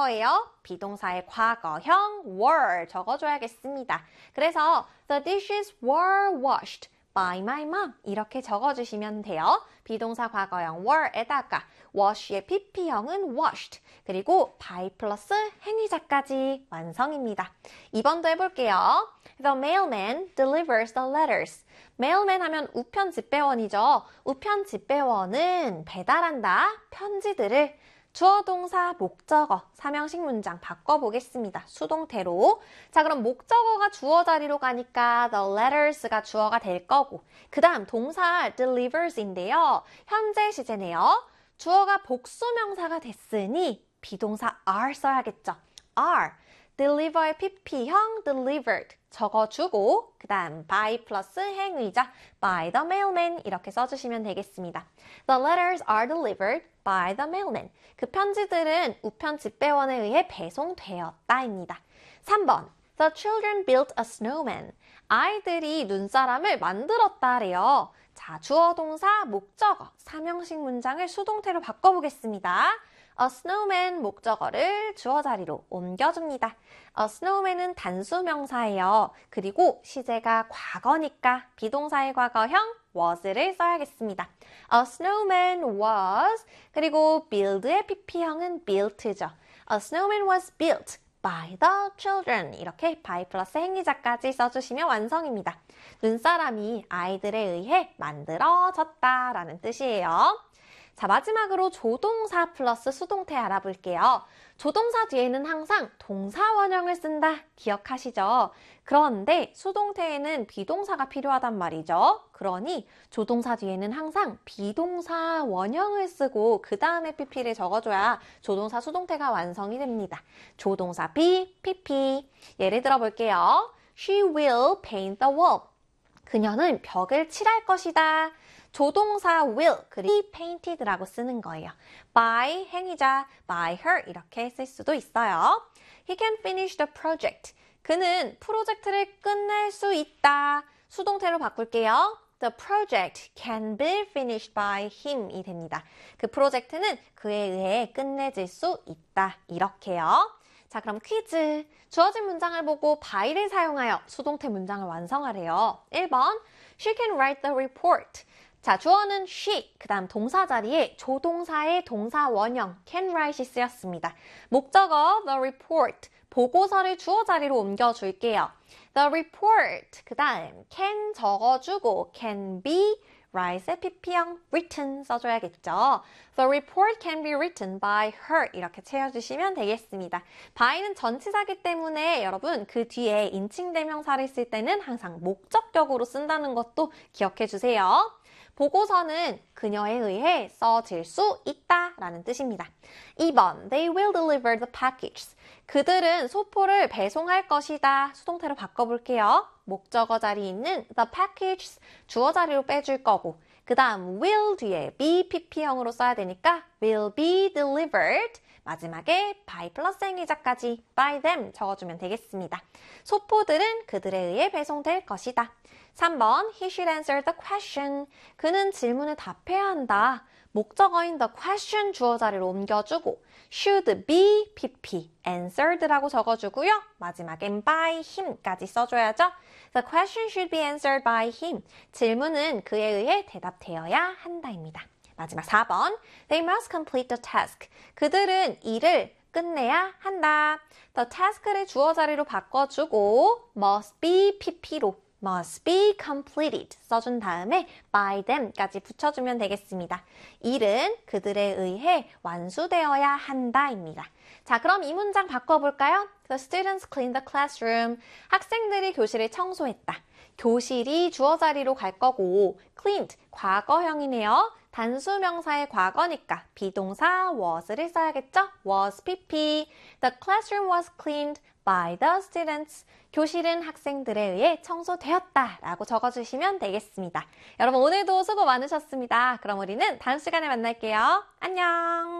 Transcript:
거예요? 비동사의 과거형 were 적어줘야겠습니다. 그래서 the dishes were washed by my mom 이렇게 적어주시면 돼요. 비동사 과거형 were에다가 wash의 pp형은 washed 그리고 by 플러스 행위자까지 완성입니다. 2번도 해볼게요. The mailman delivers the letters. mailman 하면 우편 집배원이죠. 우편 집배원은 배달한다. 편지들을 주어 동사 목적어 삼형식 문장 바꿔보겠습니다. 수동태로. 자, 그럼 목적어가 주어 자리로 가니까 the letters가 주어가 될 거고 그 다음 동사 delivers인데요. 현재 시제네요. 주어가 복수명사가 됐으니 비동사 are 써야겠죠. are. deliver의 pp형 delivered 적어주고 그 다음 by 플러스 행위자 by the mailman 이렇게 써주시면 되겠습니다. The letters are delivered by the mailman. 그 편지들은 우편 집배원에 의해 배송되었다입니다. 3번 The children built a snowman. 아이들이 눈사람을 만들었다래요. 자, 주어 동사 목적어 삼형식 문장을 수동태로 바꿔보겠습니다. A snowman 목적어를 주어 자리로 옮겨줍니다. A snowman은 단수명사예요. 그리고 시제가 과거니까 비동사의 과거형 was를 써야겠습니다. A snowman was 그리고 build의 pp형은 built죠. A snowman was built by the children 이렇게 by 플러스 행위자까지 써주시면 완성입니다. 눈사람이 아이들에 의해 만들어졌다라는 뜻이에요. 자, 마지막으로 조동사 플러스 수동태 알아볼게요. 조동사 뒤에는 항상 동사 원형을 쓴다. 기억하시죠? 그런데 수동태에는 비동사가 필요하단 말이죠. 그러니 조동사 뒤에는 항상 비동사 원형을 쓰고 그 다음에 pp를 적어줘야 조동사 수동태가 완성이 됩니다. 조동사 be, pp. 예를 들어 볼게요. She will paint the wall. 그녀는 벽을 칠할 것이다. 조동사 will, 그리고 painted라고 쓰는 거예요. by 행위자, by her 이렇게 쓸 수도 있어요. He can finish the project. 그는 프로젝트를 끝낼 수 있다. 수동태로 바꿀게요. The project can be finished by him이 됩니다. 그 프로젝트는 그에 의해 끝내질 수 있다. 이렇게요. 자, 그럼 퀴즈. 주어진 문장을 보고 by를 사용하여 수동태 문장을 완성하래요. 1번, She can write the report. 자, 주어는 she, 그 다음 동사 자리에 조동사의 동사 원형 can write이 쓰였습니다. 목적어 the report, 보고서를 주어 자리로 옮겨줄게요. The report, 그 다음 can 적어주고 can be, write의 pp형 written 써줘야겠죠. The report can be written by her 이렇게 채워주시면 되겠습니다. by는 전치사기 때문에 여러분 그 뒤에 인칭대명사를 쓸 때는 항상 목적격으로 쓴다는 것도 기억해 주세요. 보고서는 그녀에 의해 써질 수 있다라는 뜻입니다. 2번, they will deliver the packages. 그들은 소포를 배송할 것이다. 수동태로 바꿔볼게요. 목적어 자리에 있는 the packages 주어 자리로 빼줄 거고 그 다음 will 뒤에 be pp형으로 써야 되니까 will be delivered 마지막에 by 플러스 행위자까지 by them 적어주면 되겠습니다. 소포들은 그들에 의해 배송될 것이다. 3번, he should answer the question. 그는 질문에 답해야 한다. 목적어인 the question 주어 자리로 옮겨주고 should be pp, answered라고 적어주고요. 마지막엔 by him까지 써줘야죠. The question should be answered by him. 질문은 그에 의해 대답되어야 한다입니다. 마지막 4번, they must complete the task. 그들은 일을 끝내야 한다. The task를 주어 자리로 바꿔주고 must be pp로 must be completed 써준 다음에 by them까지 붙여주면 되겠습니다. 일은 그들에 의해 완수되어야 한다입니다. 자, 그럼 이 문장 바꿔볼까요? The students cleaned the classroom. 학생들이 교실을 청소했다. 교실이 주어 자리로 갈 거고 cleaned 과거형이네요. 단수명사의 과거니까 비동사 was를 써야겠죠? was pp. The classroom was cleaned by the students. 교실은 학생들에 의해 청소되었다 라고 적어주시면 되겠습니다. 여러분 오늘도 수고 많으셨습니다. 그럼 우리는 다음 시간에 만날게요. 안녕!